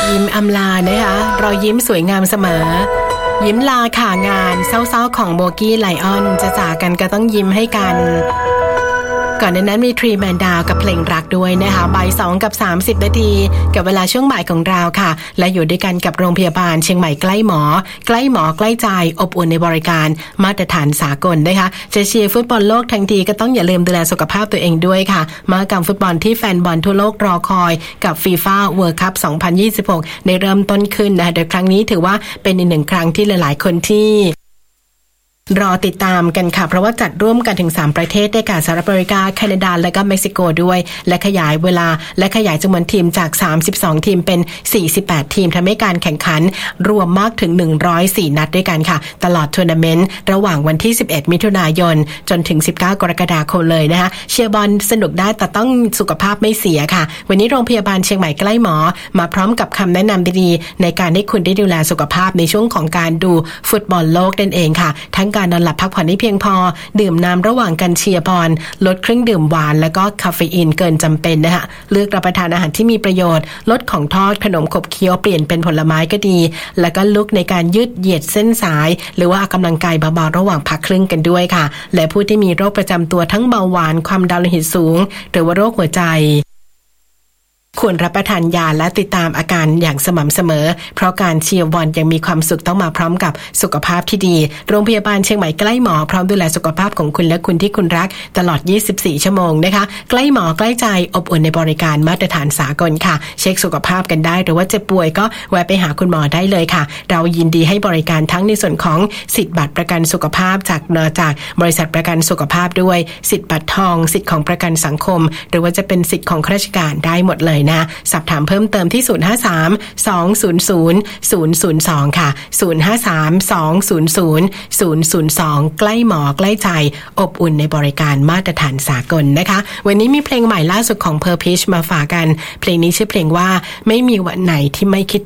ยิ้มอำลานะคะรอยยิ้มสวยงามเสมอยิ้มลาข่างานเศร้าๆของโบกี้ไลออนจะจากกันก็ต้องยิ้มให้กันก่อนในนั้นมีทรีแมนดาวกับเพลงรักด้วยนะคะบ่าย2กับ30นาทีกับเวลาช่วงบ่ายของเราค่ะและอยู่ด้วยกันกับโรงพยาบาลเชียงใหม่ใกล้หมอใกล้หมอใกล้ใจอบอุ่นในบริการมาตรฐานสากลนะคะจะเชียร์ฟุตบอลโลกทั้งทีก็ต้องอย่าลืมดูแลสุขภาพตัวเองด้วยค่ะมหกรรมฟุตบอลที่แฟนบอลทั่วโลกรอคอยกับ FIFA World Cup 2026ในเริ่มต้นขึ้นนะคะโดยครั้งนี้ถือว่าเป็นอีกหนึ่งครั้งที่หลายๆคนที่รอติดตามกันค่ะเพราะว่าจัดร่วมกันถึง3ประเทศได้แก่สหรัฐอเมริกาแคนาดาและก็เม็กซิโกด้วยและขยายเวลาและขยายจำนวนทีมจาก32ทีมเป็น48ทีมทำให้การแข่งขันรวมมากถึง104นัดด้วยกันค่ะตลอดทัวร์นาเมนต์ระหว่างวันที่11มิถุนายนจนถึง19กรกฎาคมเลยนะคะเชียร์บอลสนุกได้แต่ต้องสุขภาพไม่เสียค่ะวันนี้โรงพยาบาลเชียงใหม่ใกล้หมอมาพร้อมกับคำแนะนำดีๆในการให้คุณได้ดูแลสุขภาพในช่วงของการดูฟุตบอลโลกนั่นเองค่ะทั้งการนอนหลับพักผ่อนให้เพียงพอดื่มน้ำระหว่างการเชียร์บอลลดเครื่องดื่มหวานและก็คาเฟอีนเกินจำเป็นนะคะเลือกรับประทานอาหารที่มีประโยชน์ลดของทอดขนมขบเคี้ยวเปลี่ยนเป็นผลไม้ก็ดีแล้วก็ลุกในการยืดเหยียดเส้นสายหรือว่าออกกำลังกายเบาๆระหว่างพักครึ่งกันด้วยค่ะและผู้ที่มีโรคประจำตัวทั้งเบาหวานความดันโลหิตสูงหรือว่าโรคหัวใจควรรับประทานยาและติดตามอาการอย่างสม่ำเสมอเพราะการเชียร์บอลยังมีความสุขต้องมาพร้อมกับสุขภาพที่ดีโรงพยาบาลเชียงใหม่ใกล้หมอพร้อมดูแลสุขภาพของคุณและคุณที่คุณรักตลอด24ชั่วโมงนะคะใกล้หมอใกล้ใจอบอุ่นในบริการมาตรฐานสากลค่ะเช็คสุขภาพกันได้หรือว่าเจ็บป่วยก็แวะไปหาคุณหมอได้เลยค่ะเรายินดีให้บริการทั้งในส่วนของสิทธิ์บัตรประกันสุขภาพจากบริษัทประกันสุขภาพด้วยสิทธิ์บัตรทองสิทธิ์ของประกันสังคมหรือว่าจะเป็นสิทธิ์ของข้าราชการได้หมดเลยนะสอบถามเพิ่มเติมที่053-200-002ค่ะ053-200-002ใกล้หมอใกล้ใจอบอุ่นในบริการมาตรฐานสากลนะคะวันนี้มีเพลงใหม่ล่าสุดของ Purpish มาฝากกันเพลงนี้ชื่อเพลงว่าไม่มีวันไหนที่ไม่คิด